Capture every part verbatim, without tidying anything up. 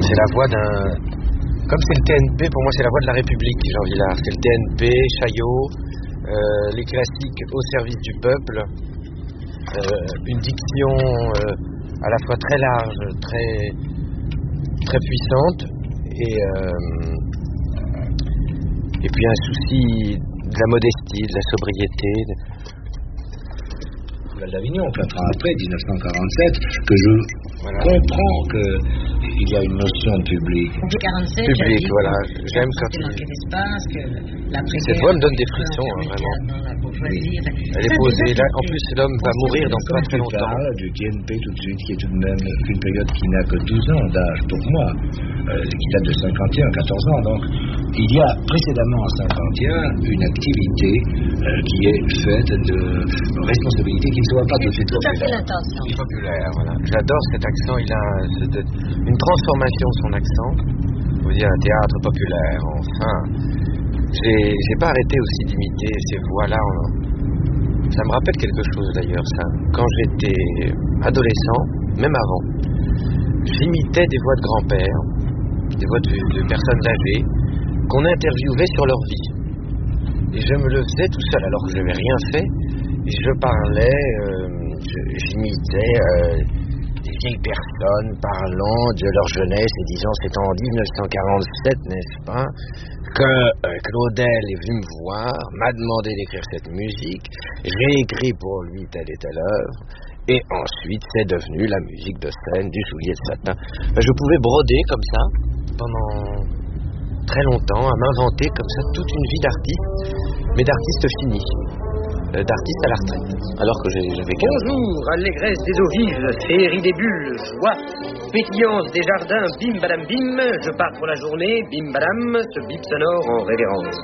c'est la voix d'un... Comme c'est le T N P, pour moi c'est la voix de la République, Jean Vilar. C'est le T N P, Chaillot, euh, les classiques au service du peuple, euh, une diction euh, à la fois très large, très, très puissante, et, euh, et puis un souci de la modestie, de la sobriété. Festival d'Avignon, quatre ans après, dix-neuf cent quarante-sept, que je voilà. comprends qu'il y a une notion de public. quarante-sept, public, voilà. J'aime quand il... Cette voix me donne des frissons, hein, vraiment. Elle est posée. Là, en plus, l'homme va mourir dans pas très longtemps. Je parle du T N P tout de suite, qui est tout de même une période qui n'a que douze ans d'âge pour moi, euh, qui date de cinquante et un, quatorze ans. Donc, il y a précédemment en cinquante et un une activité euh, qui est faite de responsabilité qui ne soit pas tout de suite populaire. populaire voilà. J'adore cet accent, il a une transformation de son accent. Vous dire un théâtre populaire, enfin. J'ai, j'ai pas arrêté aussi d'imiter ces voix-là. Ça me rappelle quelque chose d'ailleurs, ça. Quand j'étais adolescent, même avant, j'imitais des voix de grand-père, des voix de, de personnes âgées, qu'on interviewait sur leur vie. Et je me le faisais tout seul, alors que je n'avais rien fait. Et je parlais, euh, je, j'imitais euh, des vieilles personnes parlant de leur jeunesse et disant c'est en dix-neuf cent quarante-sept, n'est-ce pas, que euh, Claudel est venu me voir, m'a demandé d'écrire cette musique, j'ai écrit pour lui telle et telle œuvre, et ensuite c'est devenu la musique de scène du Soulier de Satin. Ben, je pouvais broder comme ça pendant très longtemps, à m'inventer comme ça toute une vie d'artiste, mais d'artiste fini, euh, d'artiste à la retraite, alors que j'ai, j'avais quinze ans. Bonjour, allégresse des eaux vives, féerie des bulles, joie, pétillance des jardins, bim badam bim, je pars pour la journée, bim badam, ce bip sonore en révérence.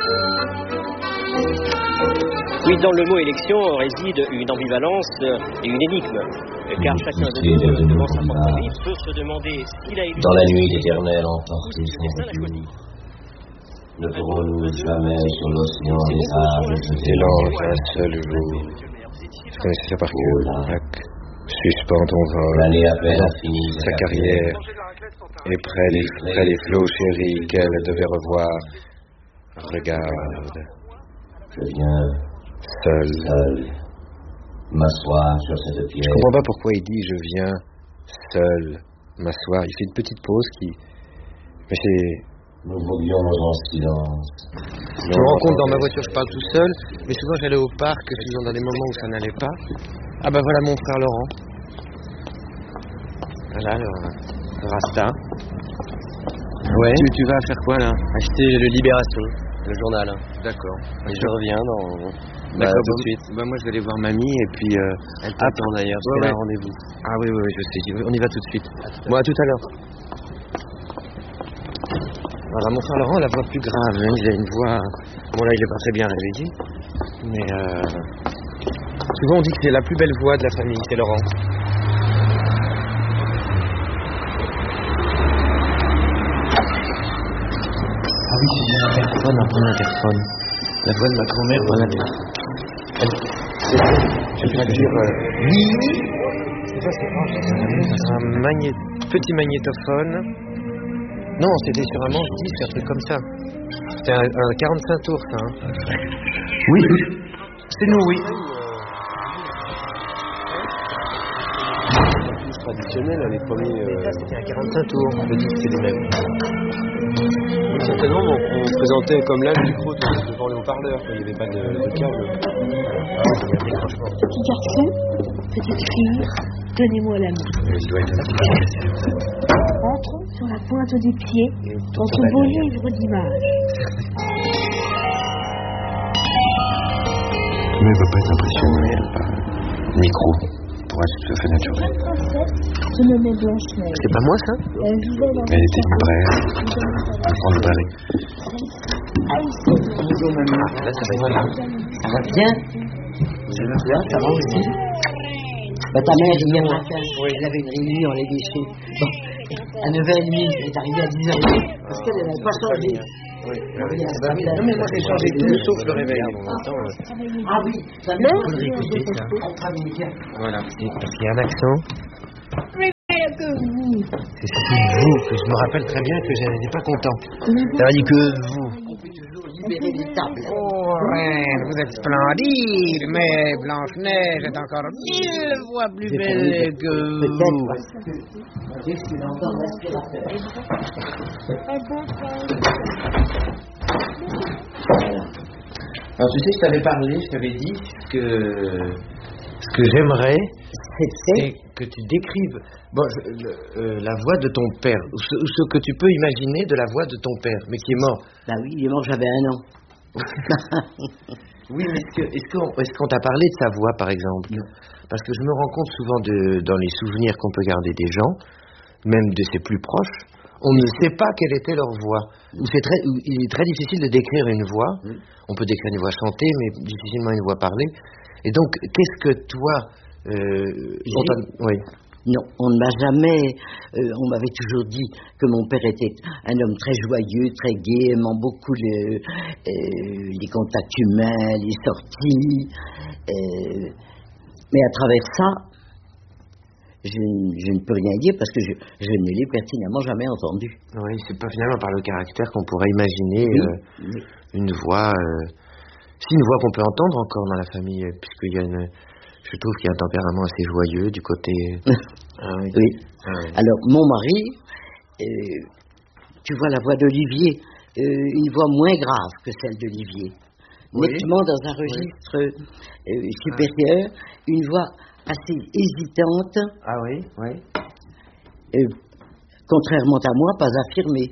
Oui, dans le mot élection réside une ambivalence et une énigme, car chacun de nous, devant sa propre vie, peut se demander s'il a élu... Dans la nuit éternelle emportée sans retour, ne pourrons-nous jamais sur l'océan des sables jeter l'ange un seul jour. Je connaissais ça par cœur. Suspends ton vol, l'année à peine finie sa carrière, et près des, près des flots chéris qu'elle devait revoir. Regarde. Je viens seul, seul m'asseoir sur cette pierre. Je comprends pas pourquoi il dit je viens seul m'asseoir. Il fait une petite pause qui... Mais c'est... Nous voguions en silence. Je me rends compte dans ma voiture, je parle tout seul, mais souvent j'allais au parc, souvent dans des moments où ça n'allait pas. Ah bah voilà mon frère Laurent. Voilà le, le Rasta. Ouais. Tu, tu vas faire quoi là? Acheter le Libération, le journal. D'accord. Et je reviens dans... Bah, D'accord, tout de suite. Bah moi je vais aller voir mamie et puis... Euh... Elle t'attend d'ailleurs, parce ouais, qu'elle a ouais. un rendez-vous. Ah oui, oui, oui, je sais. On y va tout de suite. Bon, à tout à l'heure. Alors mon frère Laurent, la voix plus grave, hein, il a une voix... Bon là il est pas très bien réveillé, mais euh... souvent on dit que c'est la plus belle voix de la famille, c'est Laurent. Ah oui, c'est bien l'interphone, un bon interphone. La voix de ma grand-mère, bon interphone. Je vais dire... Oui euh... C'est pas c'est un magné... petit magnétophone. Non, c'était sur un manche dix, un truc comme ça. C'était un, un quarante-cinq tours, ça. Hein. Oui, c'est nous, oui. Traditionnel, les premiers... Euh... Ça, c'était un quarante-cinq tours, le disque, c'est les mêmes. Oui, certainement, bon, on présentait comme là le micro devant le haut-parleur, il n'y avait pas de, de câble. Petit garçon, petite fille, donnez-moi la main. Il doit être Entrons sur la pointe des pieds dans ce beau livre d'images. Mais elle ne va pas être impressionnée par le micro, pour être tout à fait naturel. La princesse se nommait Blanche-Neige. C'est pas moi ça? Elle vivait dans Elle était libraire, une grande librairie. Bonjour maman. Là ça va être là. Ça va bien? Ça va bien, ça va aussi? Bah, ta mère, hier matin, oui. Elle avait une réunion, elle est déçue. Bon, à neuf heures trente, elle est arrivée à dix heures trente, parce qu'elle n'avait pas changé. Oui, oui. Non, mais moi j'ai changé tout, sauf le réveil. Ah oui, ça m'a écouté ça. Elle travaille bien. Voilà, parce qu'il y a un accent. Que vous. C'est surtout vous donc je me rappelle très bien que je n'étais pas content. Tandis que vous... On peut toujours libérer les tables. Oh, reine, vous êtes splendide, mais Blanche-Neige est encore mille fois plus belle que vous. Peut-être parce que juste une entend l'aspirateur. Alors tu sais, je t'avais parlé, je t'avais dit que ce que j'aimerais, c'est que tu décrives bon, je, le, euh, la voix de ton père, ou ce, ou ce que tu peux imaginer de la voix de ton père, mais qui est mort. Bah oui, il est mort, j'avais un an. Oui, mais est-ce, que, est-ce, qu'on, est-ce qu'on t'a parlé de sa voix, par exemple? Non. Parce que je me rends compte souvent de, dans les souvenirs qu'on peut garder des gens, même de ses plus proches, on ne sait pas quelle était leur voix. Ou c'est très, ou il est très difficile de décrire une voix. Oui. On peut décrire une voix chantée, mais difficilement une voix parlée. Et donc, qu'est-ce que toi... Euh, oui. Non, on ne m'a jamais... Euh, on m'avait toujours dit que mon père était un homme très joyeux, très gai, aimant beaucoup le, euh, les contacts humains, les sorties. Euh, mais à travers ça, je, je ne peux rien dire parce que je, je ne l'ai pertinemment jamais entendu. Oui, c'est pas finalement par le caractère qu'on pourrait imaginer oui, euh, oui. une voix... Euh, c'est une voix qu'on peut entendre encore dans la famille, puisqu'il y a une... Je trouve qu'il y a un tempérament assez joyeux du côté... ah, oui. oui. Ah, oui. Alors, mon mari, euh, tu vois la voix d'Olivier, euh, une voix moins grave que celle d'Olivier. Oui. Nettement dans un registre oui. euh, supérieur, ah. une voix assez hésitante. Ah oui, oui. Euh, contrairement à moi, pas affirmée.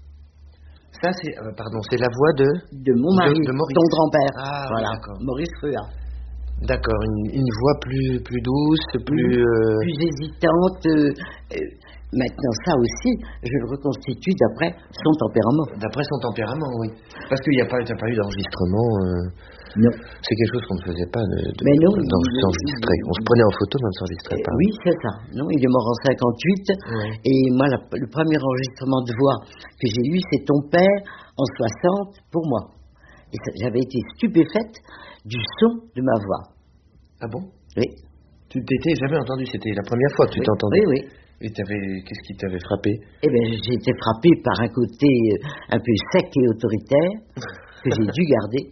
Ça, c'est... Euh, pardon, c'est la voix de... De mon mari, de, de Maurice. ton grand-père. Ah, voilà, d'accord. Maurice Rua. D'accord, une, une voix plus, plus douce, plus... Euh... Plus hésitante. Euh, euh, maintenant, ça aussi, je le reconstitue d'après son tempérament. D'après son tempérament, oui. Parce qu'il n'y a pas, t'as pas eu d'enregistrement. Euh... Non. C'est quelque chose qu'on ne faisait pas de, de, mais non, d'enregistrer. On se prenait en photo, mais on ne s'enregistrait euh, pas. Oui, c'est ça. Non, il est mort en cinquante-huit. Ouais. Et moi, la, le premier enregistrement de voix que j'ai eu, c'est ton père en soixante pour moi. Et ça, j'avais été stupéfaite du son de ma voix. Ah bon? Oui. Tu t'étais jamais entendu, c'était la première fois que tu oui. t'entendais? Oui, oui. Et t'avais, qu'est-ce qui t'avait frappé? Eh bien, j'ai été frappé par un côté un peu sec et autoritaire que j'ai dû garder.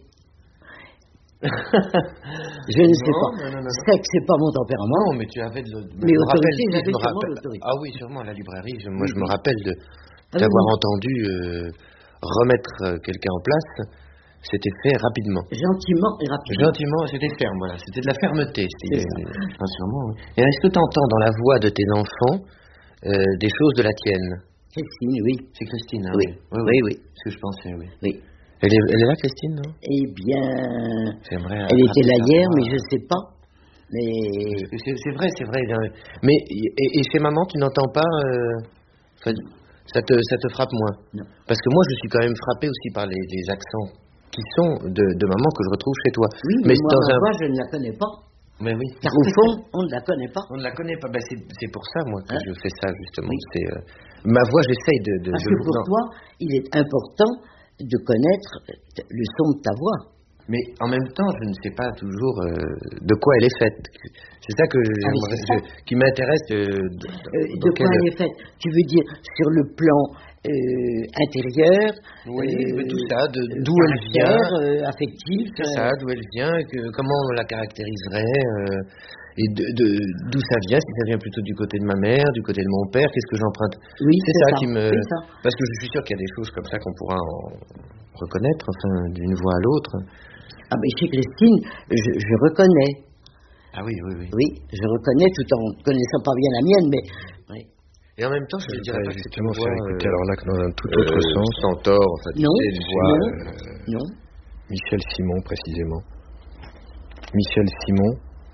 Je ne sais non, pas. Non, non, non. Sec, c'est pas mon tempérament. Non, mais tu avais de l'autorité. Mais autorité, rappelle, j'avais me sûrement rappelle... l'autorité. Ah oui, sûrement, à la librairie. Je, moi, oui, je me oui. rappelle de, ah, d'avoir oui. entendu euh, remettre euh, quelqu'un en place. C'était fait rapidement. Gentiment et rapidement. Gentiment, c'était ferme, voilà. C'était de la fermeté. C'était, enfin, sûrement, oui. Et est-ce que tu entends dans la voix de tes enfants euh, des choses de la tienne? Christine, oui. C'est Christine, hein, oui. Oui, oui, oui. oui. C'est ce que je pensais, oui. Oui. Elle est, elle est là, Christine, non? Eh bien, J'aimerais elle était là hier, mais je ne sais pas. Mais c'est, c'est vrai, c'est vrai. Mais et, et chez maman, tu n'entends pas euh, ça te, ça te frappe moins? Non. Parce que moi, je suis quand même frappé aussi par les, les accents qui sont de, de maman que je retrouve chez toi. Oui, mais, mais moi, dans ma un... voix, je ne la connais pas. Mais oui. Car au fond, on ne la connaît pas. On ne la connaît pas. Ben, c'est, c'est pour ça, moi, que hein? je fais ça, justement. Oui. C'est, euh, ma voix, j'essaye de... de Parce de... que pour non. toi, il est important de connaître le son de ta voix. Mais en même temps, je ne sais pas toujours euh, de quoi elle est faite. C'est ça, que ah oui, c'est ça. Je, qui m'intéresse. Euh, de euh, de quoi elle est faite? Tu veux dire sur le plan euh, intérieur? Oui, euh, tout ça, de, d'où elle vient, euh, affectif. C'est ça, d'où elle vient, que, comment on la caractériserait, euh, et de, de, d'où ça vient, si ça vient plutôt du côté de ma mère, du côté de mon père, qu'est-ce que j'emprunte? Oui, c'est, c'est ça, ça qui me. C'est ça. Parce que je suis sûr qu'il y a des choses comme ça qu'on pourra en reconnaître, enfin, d'une voix à l'autre. Ah mais chez Christine, je, je reconnais. Ah oui, oui, oui. Oui, je reconnais tout en ne connaissant pas bien la mienne, mais... Oui. Et en même temps, je ne dirais pas justement que c'est une voix... écouter, alors là, dans un tout autre euh, sens. Centaure, en fait. Non, c'est une voix... non, euh, non. Michel Simon, précisément. Michel Simon.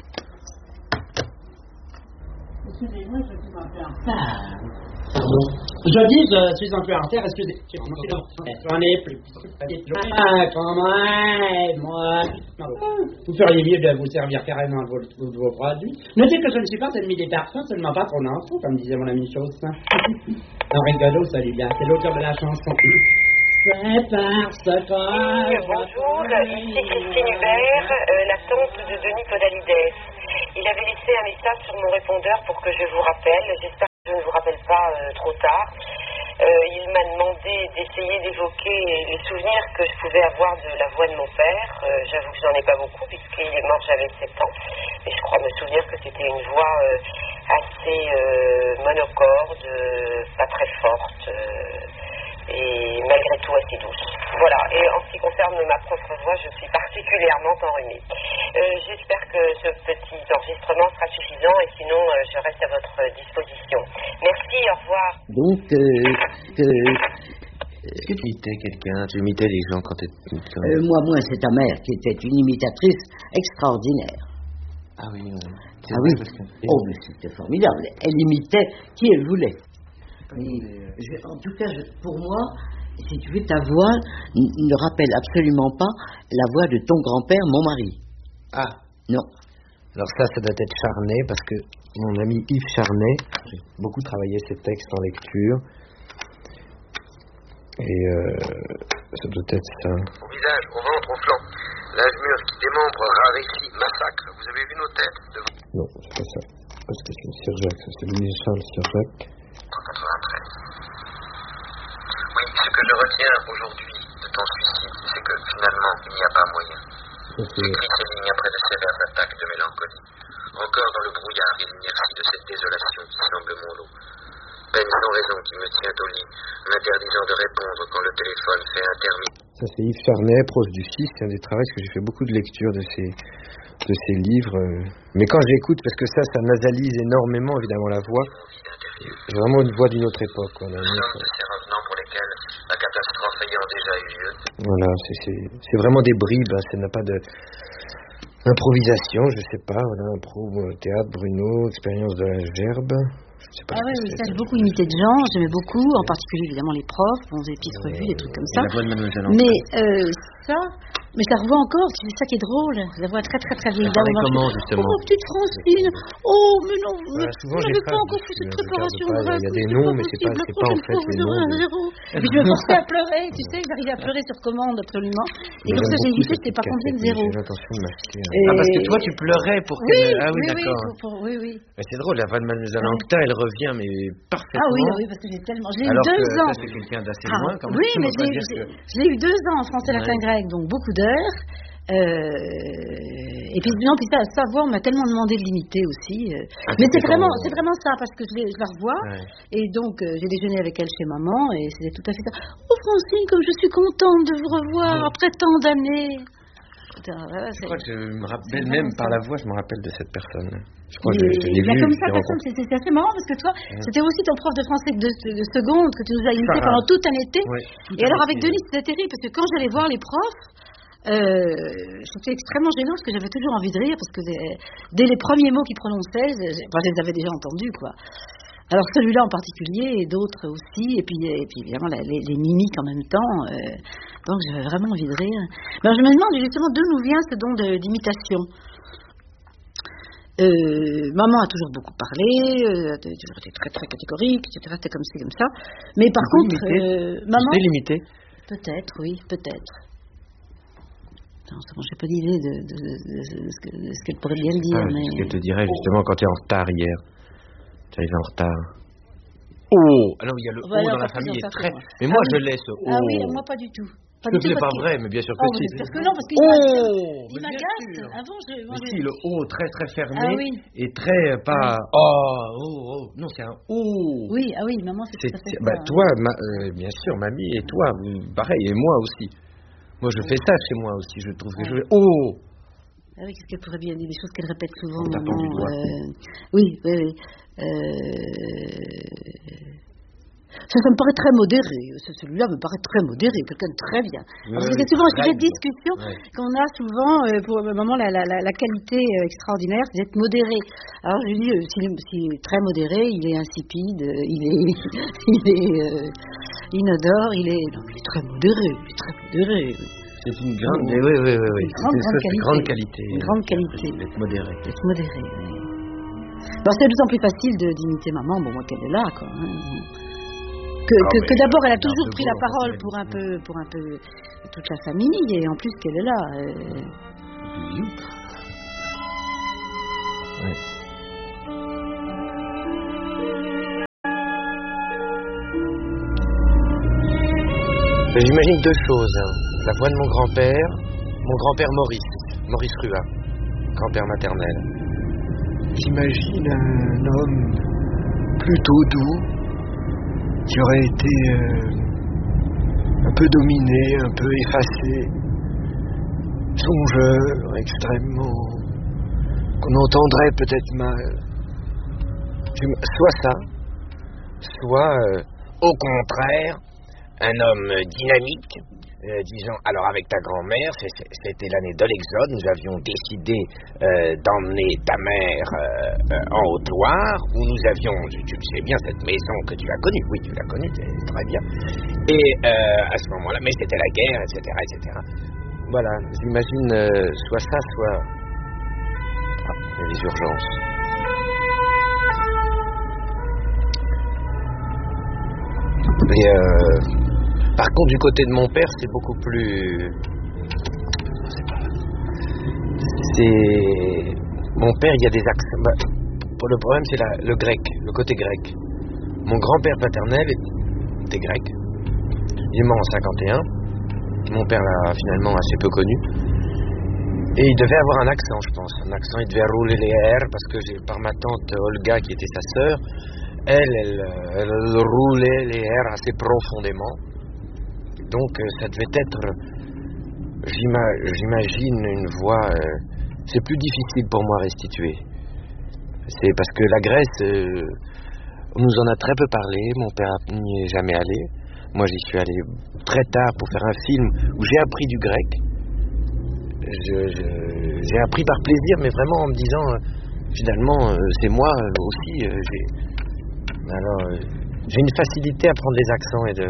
Excusez-moi, je suis un peu en retard. Pardon. Je dis, je suis un peu en retard, excusez. J'en ai plus. Ah, quand même, moi. Vous feriez mieux de vous servir carrément de vos, de vos produits. Notez que je ne suis pas ennemi des parfums, seulement pas trop n'en comme disait mon ami Chaussin. Un rigolo, celui-là, c'est l'auteur de la chanson. C'est parce que... Bonjour, ici Christine Hubert, euh, la tante de Denis Podalides. Il avait laissé un message sur mon répondeur pour que je vous rappelle. J'espère que je ne vous rappelle pas euh, trop tard. Euh, il m'a demandé d'essayer d'évoquer les souvenirs que je pouvais avoir de la voix de mon père. Euh, j'avoue que j'en ai pas beaucoup puisqu'il est mort, j'avais sept ans. Mais je crois me souvenir que c'était une voix euh, assez euh, monocorde, euh, pas très forte euh, et malgré tout assez douce. Voilà, et en ce qui concerne ma propre voix, je suis particulièrement enrhumée. Euh, j'espère que ce petit enregistrement sera suffisant et sinon euh, je reste à votre disposition. Merci, au revoir. Donc, euh, que... Est-ce que tu imitais quelqu'un? Tu imitais les gens quand tu étais... Euh, moi, moi, c'est ta mère qui était une imitatrice extraordinaire. Ah oui, oui. Ah oui. Que... Oh, mais c'était formidable. Elle imitait qui elle voulait. Et je, en tout cas, je, pour moi, si tu veux, ta voix ne rappelle absolument pas la voix de ton grand-père, mon mari. Ah. Non. Alors ça, ça doit être Charnay, parce que mon ami Yves Charnay, j'ai beaucoup travaillé ses textes en lecture. Et euh, ça doit être ça. Au visage, au ventre, au flanc. L'âge mûr qui démembre, raréfie, massacre. Vous avez vu nos têtes devant... Non, c'est pas ça. Parce que c'est Sir Jacques, ça c'est Louis Charles Sir Jacques. quatre-vingt-treize. Oui, ce que je retiens aujourd'hui de ton suicide, c'est que finalement, il n'y a pas moyen. J'écris ces lignes après de sévères attaques de mélancolie. Encore dans le brouillard et l'inertie de cette désolation qui semble mon lot. Peine sans raison qui me tient au lit, m'interdisant de répondre quand le téléphone fait intermittent. Ça c'est Yves Charnay, Prose du six, c'est un des travaux que j'ai fait beaucoup de lecture de ces, de ces livres. Mais quand j'écoute, parce que ça, ça nasalise énormément évidemment la voix. J'ai vraiment une voix d'une autre époque. Voilà, nous sommes de ces revenants pour lesquels la catastrophe ayant déjà eu lieu. Voilà, c'est, c'est, c'est vraiment des bribes, hein, ça n'a pas de... Improvisation, je sais pas, voilà, impro, théâtre, Bruno, expérience de la gerbe. Je sais pas ah oui, oui, ça j'ai beaucoup imité de gens, j'aimais beaucoup, en particulier évidemment les profs, bons épices revues, des trucs comme ça. La voix de Mademoiselle Mais euh, ça, mais je la revois encore, c'est ça qui est drôle, la voix très très très vieille dame. Comment justement? Oh petite Francine, oh mais non, voilà, souvent je j'ai pas encore fait cette préparation. Il y a des noms, mais c'est pas, c'est pas en fait les noms. Et puis je me forçais à pleurer, tu sais, j'arrivais à pleurer sur commande absolument. Et comme ça j'ai évité, c'était pas combien de zéro. J'ai l'intention de m'acheter. Ah parce que toi tu pleurais pour qu'elle... Ah oui, d'accord. Oui, oui. C'est drôle, la voix de Mademoiselle Anctin, elle revient mais parfaitement. Ah oui, oui, parce que j'ai tellement... Je l'ai eu alors deux que ans. Ça, c'est quelqu'un d'assez ah, loin quand même. Oui, mais je l'ai, que... je l'ai eu deux ans en français, latin, grec, donc beaucoup d'heures. Euh, et puis non, puis sa, sa voix, on m'a tellement demandé de l'imiter aussi. Euh, ah, mais c'est vraiment, c'est vraiment ça, parce que je, je la revois. Ouais. Et donc, euh, j'ai déjeuné avec elle chez maman, et c'était tout à fait ça. Oh Francine, comme je suis contente de vous revoir ouais. après tant d'années. Voilà, je crois que je me rappelle même par la voix, je me rappelle de cette personne. Je crois et, que je, je l'ai vu. Comme ça, personne, c'est, c'est assez marrant parce que toi, ouais. c'était aussi ton prof de français de, de, de seconde que tu nous as imité pendant tout un été. Ouais, tout et alors avec Denis, c'était terrible parce que quand j'allais voir les profs, euh, c'était extrêmement gênant parce que j'avais toujours envie de rire parce que dès, dès les premiers mots qu'ils prononçaient, je, enfin, je les avais déjà entendus, quoi. Alors celui-là en particulier et d'autres aussi, et puis, et puis évidemment la, les, les mimiques en même temps, euh, donc j'avais vraiment envie de rire. Mais alors, je me demande justement d'où nous vient ce don de, d'imitation. Euh, maman a toujours beaucoup parlé, euh, a toujours été très très catégorique, et cetera. C'était comme ci, comme ça. Mais par vous contre, euh, maman... Tu sais l'imiter? Peut-être, oui, peut-être. Non, c'est bon, j'ai pas d'idée de, de, de, de, de, ce que, de ce qu'elle pourrait bien dire. Ah, mais... Ce que je te dirais justement quand tu es en retard hier. Tu arrives en retard. Oh! Alors il y a le bah, oh dans la famille est très. Mais moi ah, je laisse oh. Ah oui, moi pas du tout. Pas du tout c'est pas que... vrai, mais bien sûr que oh, si. Parce que non, parce qu'il oh, il m'agace. Avant, je. Mais si, le oh très très fermé ah, oui. et très pas. Oh, oh, oh. Non, c'est un oh. Oui, ah oui, maman, c'est, c'est tout à fait bah, ça. Toi, ma, euh, bien sûr, mamie, et toi, pareil, et moi aussi. Moi, je fais ça chez moi aussi. Je trouve que je fais oh. Ah oui, qu'est-ce qu'elle pourrait bien dire? Des choses qu'elle répète souvent. Maman, euh... Oui, oui, oui. Euh... Ça, ça me paraît très modéré. Celui-là me paraît très modéré, quelqu'un de très bien. Oui, parce que c'est souvent un sujet de discussion ouais. qu'on a souvent euh, pour le moment la, la, la, la qualité euh, extraordinaire, c'est d'être modéré. Alors je dis, euh, s'il, s'il est très modéré, il est insipide, euh, il est, il est euh, inodore, il est, non, il est très modéré, il est très modéré. C'est une grande, oui, oui, oui, oui. Une grande, grande, qualité. grande qualité. Une grande qualité. D'être modéré. D'être modéré, oui. Alors c'est de plus en plus facile de, d'imiter maman, bon moi qu'elle est là, quoi. Hein. Que, ah, que, que d'abord elle a toujours pris la parole pour un peu, pour un peu toute la famille, et en plus qu'elle est là. Euh... Ouais. J'imagine deux choses. Hein. La voix de mon grand-père, mon grand-père Maurice, Maurice Rua, grand-père maternel. J'imagine un homme plutôt doux, qui aurait été euh, un peu dominé, un peu effacé, songeur, extrêmement, qu'on entendrait peut-être mal. Soit ça, soit euh, au contraire, un homme dynamique, euh, disons, alors avec ta grand-mère, c'était l'année de l'Exode, nous avions décidé euh, d'emmener ta mère euh, euh, en Haute-Loire, où nous avions, tu le sais bien, cette maison que tu as connue, oui, tu l'as connue, c'est très bien, et euh, à ce moment-là, mais c'était la guerre, et cetera, et cetera. Voilà, j'imagine euh, soit ça, soit ah, les urgences. Et euh, par contre, du côté de mon père, c'est beaucoup plus... C'est... Mon père, il y a des accents... Bah, pour le problème, c'est la, le grec, le côté grec. Mon grand-père paternel était grec. Il est mort en cinquante et un. Mon père l'a finalement assez peu connu. Et il devait avoir un accent, je pense. Un accent, il devait rouler les R, parce que j'ai, par ma tante Olga, qui était sa sœur, elle, elle, elle roulait les R assez profondément. Donc ça devait être, j'imagine, une voix, euh, c'est plus difficile pour moi à restituer. C'est parce que la Grèce, euh, on nous en a très peu parlé, mon père n'y est jamais allé. Moi j'y suis allé très tard pour faire un film où j'ai appris du grec. Je, je, j'ai appris par plaisir, mais vraiment en me disant, euh, finalement, euh, c'est moi euh, aussi. Euh, j'ai, alors, euh, j'ai une facilité à prendre les accents et de...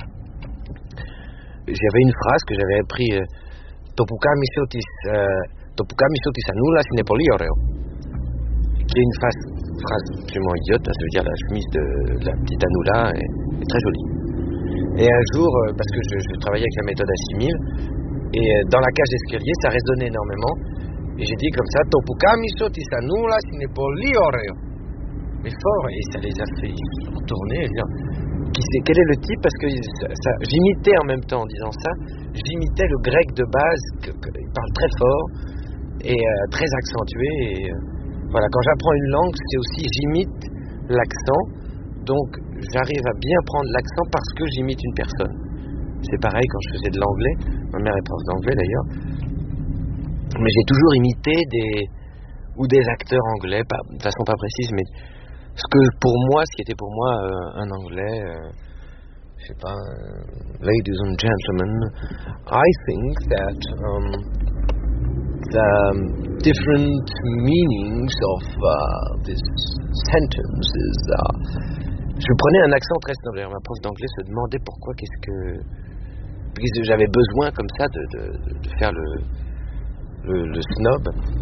J'avais une phrase que j'avais appris, euh, Topuka misotis, Topuka misotis anula sine polioreo, qui est une phrase, phrase absolument idiote, ça veut dire la chemise de la petite Anula est, est très jolie. Et un jour, euh, parce que je, je travaillais avec la méthode Assimile, et euh, dans la cage d'escalier, ça résonnait énormément, et j'ai dit comme ça, Topuka misotis anula sine polioreo. Mais fort, et ça les a fait retourner et dire, qui c'est, quel est le type, parce que ça, ça, j'imitais en même temps en disant ça, j'imitais le grec de base, que, que, il parle très fort, et euh, très accentué, et euh, voilà, quand j'apprends une langue, c'est aussi, j'imite l'accent, donc j'arrive à bien prendre l'accent parce que j'imite une personne. C'est pareil quand je faisais de l'anglais, ma mère est prof d'anglais d'ailleurs, mais j'ai toujours imité des, ou des acteurs anglais, pas, de façon pas précise, mais ce que pour moi, ce qui était pour moi euh, un anglais, euh, je sais pas, uh, ladies and gentlemen, I think that um, the different meanings of uh, this sentence is... Uh, je prenais un accent très snob. Ma prof d'anglais se demandait pourquoi, qu'est-ce que... Parce que j'avais besoin comme ça de, de, de faire le, le, le snob.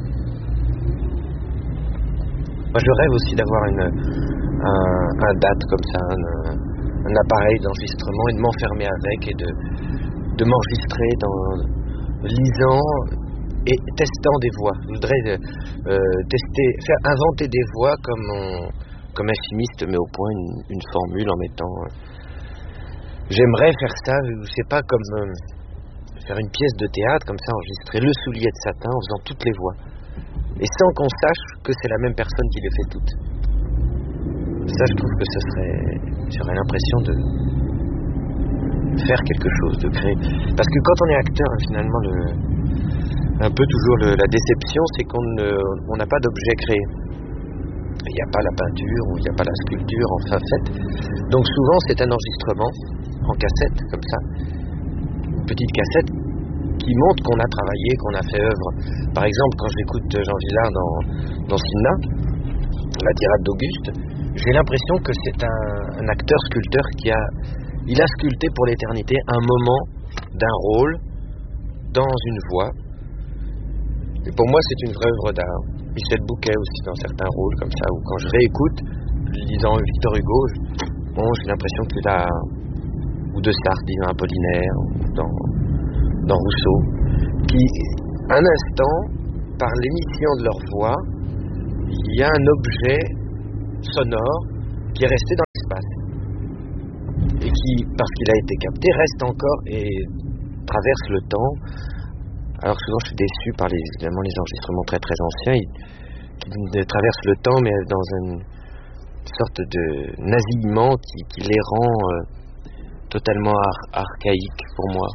Moi, je rêve aussi d'avoir une, un, un D A T comme ça, un, un appareil d'enregistrement, et de m'enfermer avec, et de, de m'enregistrer dans, lisant et testant des voix. Je voudrais euh, tester, faire inventer des voix comme, on, comme un chimiste met au point une, une formule en mettant... Euh, j'aimerais faire ça, je sais pas, comme euh, faire une pièce de théâtre, comme ça, enregistrer le soulier de satin en faisant toutes les voix. Et sans qu'on sache que c'est la même personne qui les fait toutes. Ça, je trouve que ce serait... J'aurais l'impression de faire quelque chose, de créer... Parce que quand on est acteur, finalement, le... un peu toujours le... la déception, c'est qu'on ne... on n'a pas d'objet créé. Il n'y a pas la peinture, ou il n'y a pas la sculpture, enfin faite. Donc souvent, c'est un enregistrement, en cassette, comme ça. Une petite cassette qui montre qu'on a travaillé, qu'on a fait œuvre. Par exemple, quand j'écoute Jean Vilar dans, dans Simna, la tirade d'Auguste, j'ai l'impression que c'est un, un acteur-sculpteur qui a... Il a sculpté pour l'éternité un moment d'un rôle dans une voix. Et pour moi, c'est une vraie œuvre d'art. Michel Bouquet aussi, dans certains rôles comme ça, où quand je réécoute, lisant Victor Hugo, je, bon, j'ai l'impression qu'il a... ou de Sartre, disant Apollinaire, ou dans... dans Rousseau, qui, un instant, par l'émission de leur voix, il y a un objet sonore qui est resté dans l'espace et qui qui, parce qu'il a été capté, reste encore et traverse le temps. Alors souvent je suis déçu par les, évidemment, les enregistrements très très anciens qui traversent le temps mais dans une sorte de nasillement qui, qui les rend euh, totalement ar- archaïques pour moi.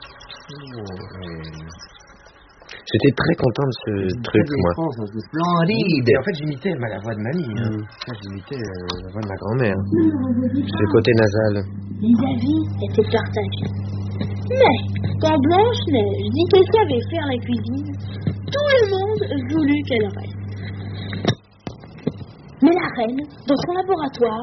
Mmh. J'étais très content de ce J'imitais truc, des moi. France, c'est splendide. Et en fait, j'imitais ma- la voix de mamie. Hein. Mm. J'imitais euh, la voix de ma grand-mère. C'est le côté nasal. Les avis étaient partagés. Mais, quand Blanche-Neige dit qu'elle savait faire la cuisine, tout le monde voulut qu'elle reste. Mais la reine, dans son laboratoire...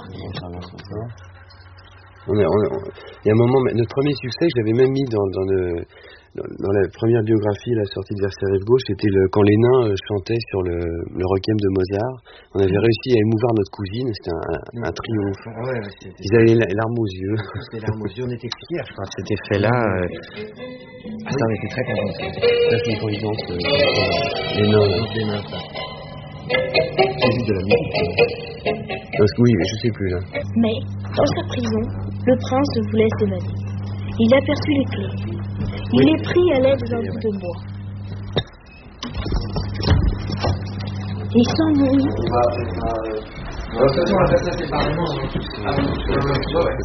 On est, on est, on... Il y a un moment, notre premier succès, je l'avais même mis dans, dans, le, dans, dans la première biographie, la sortie de Versailles Rive Gauche, c'était le, quand les nains chantaient sur le, le requiem de Mozart. On avait réussi à émouvoir notre cousine, c'était un, un triomphe. Ah ouais, ouais, c'était... Ils avaient les larmes aux yeux. C'était larmes aux yeux, on était fiers, je crois, de cet effet-là. Euh... Ah, ça, on était très contents. Ça, c'est une coïncidence. Euh, les nains, là. Les nains, ça. C'est juste de la musique. Parce que oui, mais je sais plus là. Mais, dans sa prison, le prince voulait s'évader. Il aperçut les clés. Il Oui. les prit à l'aide d'un bout de bois. Et sans bruit, On va de toute façon, on va faire ça séparément. Ah, ouais.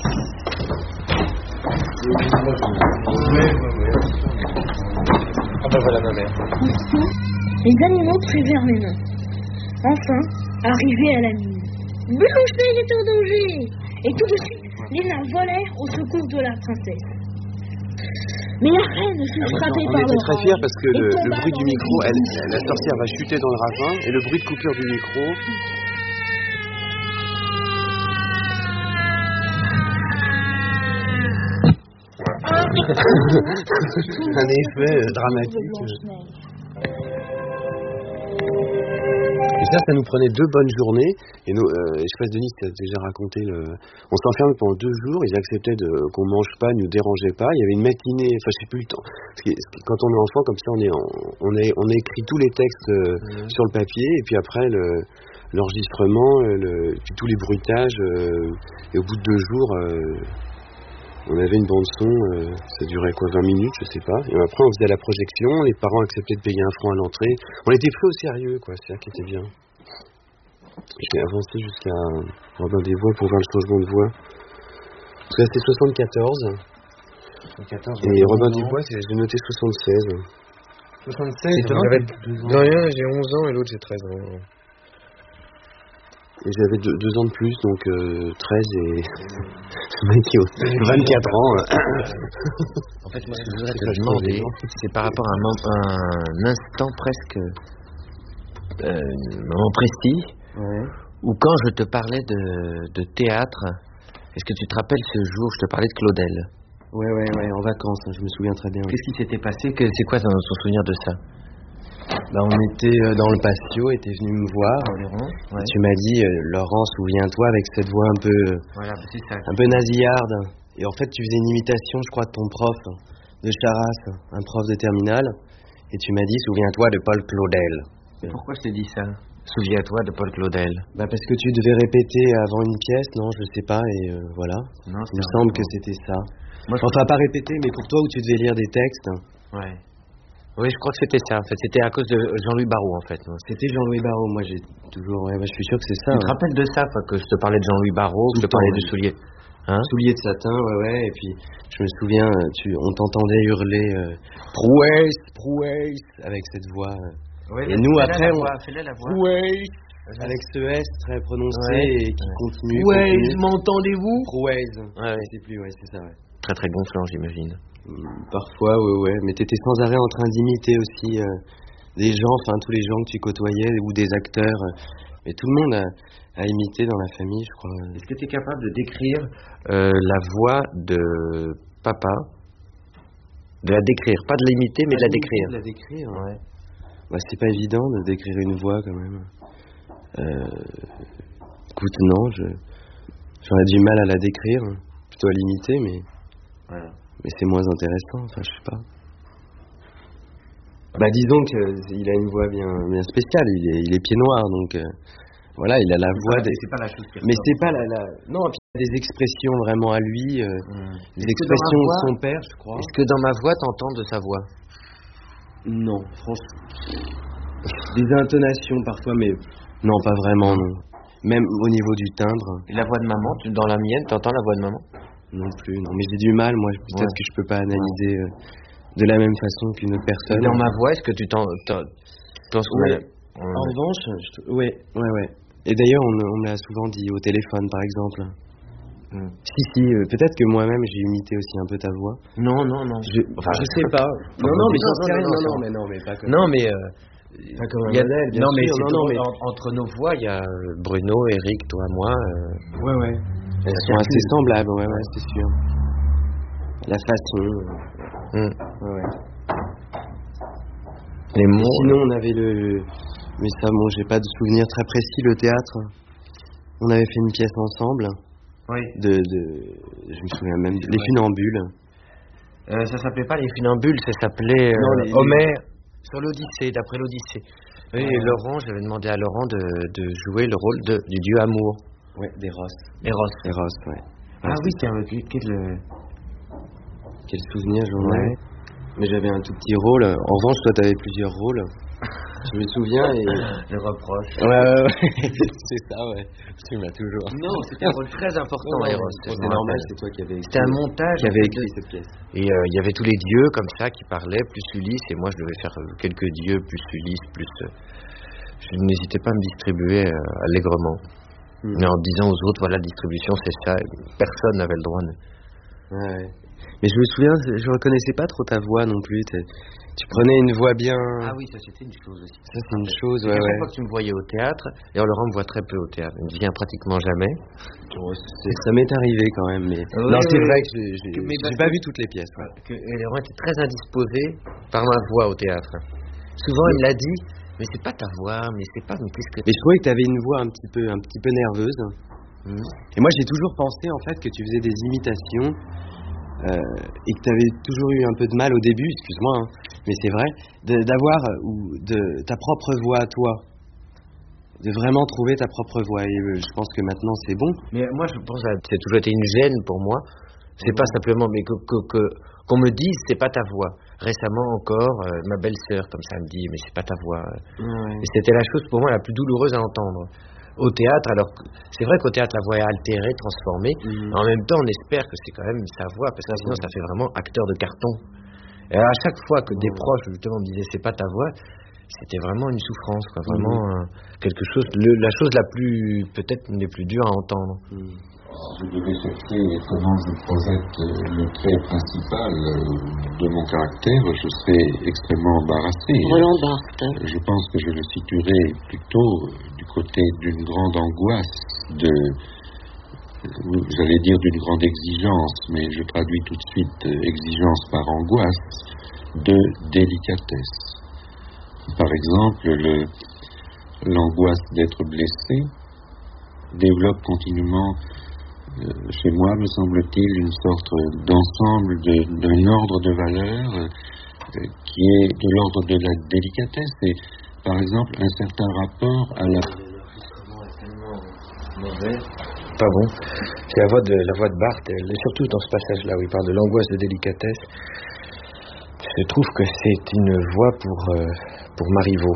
Ah bah voilà ma mère. les animaux prirent les nains. Enfin, arrivés à la mine, Blanche-Neige est en danger. Et tout de suite, les nains volèrent au secours de la princesse. Mais la reine fut frappée On par était très l'orage fiers parce que et le, le tomba bruit du dans micro, le elle, vide. la sorcière va chuter dans le ravin et le bruit de coupure du micro. Un effet euh, dramatique. Et ça, ça nous prenait deux bonnes journées. Et nous, euh, je sais pas, Denis, tu as déjà raconté le. On s'enferme pendant deux jours. Ils acceptaient de, qu'on mange pas, ils nous dérangeaient pas. Il y avait une matinée. Enfin, je sais plus le temps. Parce que, quand on est enfant, comme ça, on est, on est, on écrit tous les textes euh, mmh. sur le papier. Et puis après, le, l'enregistrement, le, puis tous les bruitages. Euh, et au bout de deux jours. Euh, On avait une bande son, euh, ça durait quoi, vingt minutes, je sais pas. Et après, on faisait la projection, les parents acceptaient de payer un franc à l'entrée. On était pris au sérieux, quoi, c'est ça qui était bien. J'ai avancé jusqu'à Robin des Bois pour voir le changement de voix. Parce que c'était soixante-quatorze. soixante-quatorze et Robin des Bois, j'ai noté soixante-seize. soixante-seize, j'avais non, rien, j'ai onze ans et l'autre j'ai treize ans. Et j'avais deux, deux ans de plus, donc euh, treize et ce mec qui a vingt-quatre ans. En fait, moi, ce que je voudrais te demander, c'est par rapport à un, un instant presque, euh, un moment précis, ouais. Où quand je te parlais de, de théâtre, est-ce que tu te rappelles ce jour où je te parlais de Claudel? Ouais, ouais, ouais, en vacances, hein, je me souviens très bien. Qu'est-ce qui s'était passé? que, C'est quoi ton, ton souvenir de ça? Bah, on était dans le patio, et t'es venu me voir. Ouais. Tu m'as dit, euh, Laurent, souviens-toi, avec cette voix un peu, voilà, c'est ça. un peu nasillarde. Et en fait, tu faisais une imitation, je crois, de ton prof de Charras, un prof de terminale. Et tu m'as dit, souviens-toi de Paul Claudel. Pourquoi je t'ai dit ça? Souviens-toi de Paul Claudel. Bah parce que tu devais répéter avant une pièce, non, je sais pas, et euh, voilà. Non, il me semble que c'était ça. Moi, je enfin, pas répéter, mais pour toi où tu devais lire des textes. Ouais. Oui, je crois que c'était ça, en fait. C'était à cause de Jean-Louis Barrault, en fait. C'était Jean-Louis Barrault, moi j'ai toujours... Ouais, bah, je suis sûr que c'est ça. Tu te hein. rappelles de ça, quoi, que je te parlais de Jean-Louis Barrault, que je te parlais du soulier hein soulier de satin, ouais, ouais, et puis je me souviens, tu, on t'entendait hurler euh, Prouès, Prouès, avec cette voix. Euh, ouais, et nous, après, la on... voix, fais-la la voix. Prouès, avec ce S très prononcé ouais. et qui ouais. continue. Prouès, m'entendez-vous? Prouès, ouais, je sais plus, ouais, c'est ça, ouais. Très très gonflant, j'imagine. Parfois, ouais, ouais. Mais t'étais sans arrêt en train d'imiter aussi euh, des gens, enfin tous les gens que tu côtoyais ou des acteurs. Euh, mais tout le monde a, a imité dans la famille, je crois. Est-ce que tu es capable de décrire euh, la voix de papa? De la décrire, pas de l'imiter, mais de la décrire. De la décrire, ouais. Bah, c'est pas évident de décrire une voix quand même. Euh, écoute, non, je, j'aurais du mal à la décrire, plutôt à l'imiter, mais. Voilà. Mais c'est moins intéressant, enfin je sais pas. Bah disons qu'il a une voix bien, bien spéciale, il est, il est pied noir, donc euh, voilà, il a la c'est voix pas, des... C'est pas la chose qui Mais c'est pas la... la... Non, Des expressions vraiment à lui, euh, Mmh. des expressions de son père, je crois. Est-ce que dans ma voix, t'entends de sa voix? Non, franchement. Des intonations parfois, mais non, pas vraiment, non. Même au niveau du timbre. Et la voix de maman, tu, dans la mienne, t'entends la voix de maman? Non plus, non. Mais j'ai du mal, moi, peut-être Ouais. que je peux pas analyser euh, de la même façon qu'une autre personne. Et dans ma voix, est-ce que tu t'en, t'en, t'en Ouais. Ouais. En revanche, je... ouais, ouais, ouais. Et d'ailleurs, on, on me l'a souvent dit au téléphone, par exemple. Mm. Si, si, euh, peut-être que moi-même j'ai imité aussi un peu ta voix. Non, non, non. Je, enfin, je sais pas. Non, non, mais j'en sais rien. Non, non, mais non, mais pas comme. Non, mais. Euh, pas comme un y a, modèle, bien non, sûr. mais non, c'est non, drôle, mais en- entre nos voix, il y a Bruno, Eric, toi, moi. Euh, ouais, ouais. Elles sont assez semblables, ouais, ouais, c'est sûr. La façon. mm. Ouais, ouais. Les Et mots. sinon, on avait le. Mais ça, bon, j'ai pas de souvenir très précis. Le théâtre. On avait fait une pièce ensemble. Oui. De, de. Je me souviens même. Les Ouais. Funambules. Euh, ça s'appelait pas les Funambules, ça s'appelait euh, Non, les- Homère sur l'Odyssée, d'après l'Odyssée. Oui, et Ouais. Laurent, j'avais demandé à Laurent de, de jouer le rôle de, du dieu amour. Ouais, d'Eros. Eros. Eros, ouais. Ah Ouais, oui, c'est- tiens, quel, quel, Quel souvenir j'en ai. Ouais. Mais j'avais un tout petit rôle. En revanche, toi, t'avais plusieurs rôles. Je me souviens et. le reproche. Ouais, ouais, ouais. C'est ça, ouais. Tu m'as toujours. Non, c'était un rôle très important, Ouais, Eros. c'est normal, c'est toi qui avais écrit. C'était un montage. Qui avait en fait, écrit de- cette pièce. Et euh, il y avait tous les dieux comme ça qui parlaient, plus Ulysse, et moi je devais faire euh, quelques dieux, plus Ulysse, plus. euh, je n'hésitais pas à me distribuer euh, allègrement. Hmm. Mais en disant aux autres, voilà, la distribution c'est ça, personne n'avait le droit de. Ouais. Mais je me souviens, je reconnaissais pas trop ta voix non plus. t'es- Tu prenais une voix bien. Ah oui, ça c'était une chose aussi. Ça, c'est une chose, C'est ouais, qu'à chaque ouais. fois que tu me voyais au théâtre, et Laurent me voit très peu au théâtre, il ne vient pratiquement jamais. Oh, c'est- ça m'est arrivé quand même, mais. Oui, non, c'est oui, vrai oui. que j'ai- j'ai Que- mais j'ai parce pas que- vu toutes les pièces. Ouais. Que, et Laurent était très indisposé par ma voix au théâtre. Souvent il me l'a dit, mais c'est pas ta voix, mais c'est pas. Mais qu'est-ce que. Mais je trouvais que tu avais une voix un petit peu, un petit peu nerveuse. Hmm. Et moi, j'ai toujours pensé en fait que tu faisais des imitations euh, et que tu avais toujours eu un peu de mal au début, excuse-moi, hein, mais c'est vrai, de- d'avoir ou de ta propre voix à toi, de vraiment trouver ta propre voix. Et euh, je pense que maintenant, c'est bon. Mais moi, je pense que c'est toujours été une gêne pour moi. C'est pas simplement, mais que, que, que, qu'on me dise, c'est pas ta voix. Récemment encore, euh, ma belle-sœur, comme ça, elle me dit, mais c'est pas ta voix. Ouais. Et c'était la chose pour moi la plus douloureuse à entendre. Au théâtre, alors que- c'est vrai qu'au théâtre, la voix est altérée, transformée. Mhm. En même temps, on espère que c'est quand même sa voix, parce que sinon, ça fait vraiment acteur de carton. Et à chaque fois que des proches, justement, me disaient, c'est pas ta voix, c'était vraiment une souffrance, quoi. Vraiment euh, quelque chose, le- la chose la plus, peut-être, une des plus dures à entendre. Mhm. Je devais chercher comment je projette le trait principal de mon caractère, je serais extrêmement embarrassé. Roland Barthes. Je pense que je le situerai plutôt du côté d'une grande angoisse, de, j'allais dire d'une grande exigence, mais je traduis tout de suite exigence par angoisse, de délicatesse. Par exemple, le, l'angoisse d'être blessé développe continuellement Euh, chez moi, me semble-t-il, une sorte d'ensemble de- d'un ordre de valeurs euh, qui est de l'ordre de la délicatesse et, par exemple, un certain rapport à la... Pas bon. C'est la voix de, la voix de Barthes, et surtout dans ce passage-là où il parle de l'angoisse de délicatesse. Je trouve que c'est une voix pour, euh, pour Marivaux.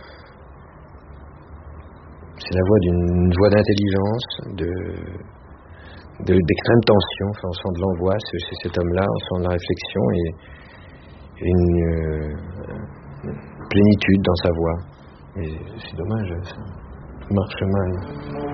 C'est la voix d'une voix d'intelligence, de, de, d'extrême tension. Enfin, on sent de l'angoisse chez cet homme-là, on sent de la réflexion et, et une euh, plénitude dans sa voix. Et c'est dommage, ça marche mal.